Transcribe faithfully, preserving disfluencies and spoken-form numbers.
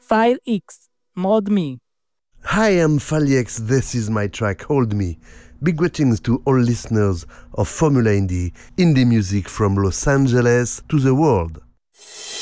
File X, Mod Me. Hi, I'm Faliex. This is my track, Hold Me. Big greetings to all listeners of Formula Indie, indie music from Los Angeles to the world.